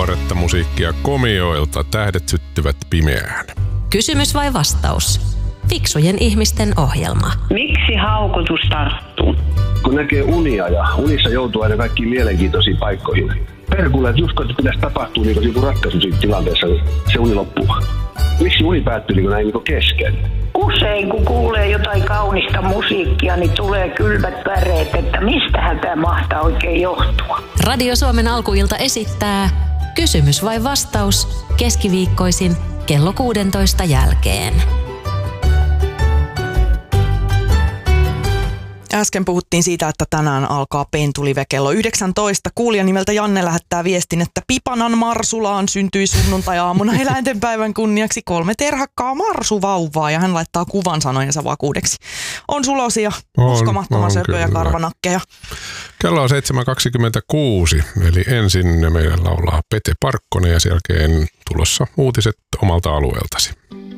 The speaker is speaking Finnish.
tuoretta musiikkia komioilta. Tähdet syttyvät pimeään. Kysymys vai vastaus? Fiksujen ihmisten ohjelma. Miksi haukotus tarttuu? Kun näkee unia ja unissa joutuu aina kaikkiin mielenkiintoisiin paikkoihin. Perkulle, että just että pitäisi tapahtua niin joku ratkaisu siinä tilanteessa, se uni loppuu. Miksi uni päättyy niin näin niin kesken? Usein kun kuulee jotain kaunista musiikkia, niin tulee kylmät väreet, että mistähän tämä mahtaa oikein johtua. Radio Suomen alkuilta esittää Kysymys vai vastaus keskiviikkoisin kello 16 jälkeen. Äsken puhuttiin siitä, että tänään alkaa Pentulive kello 19. Kuulija nimeltä Janne lähettää viestin, että Pipanan Marsulaan syntyi sunnuntai-aamuna eläintenpäivän kunniaksi 3 terhakkaa marsuvauvaa ja hän laittaa kuvan sanojensa vakuudeksi. On sulosia, uskomattoman söpöjä karvanakkeja. Kello on 7.26, eli ensin meidän laulaa Pete Parkkonen ja sen jälkeen tulossa uutiset omalta alueeltasi.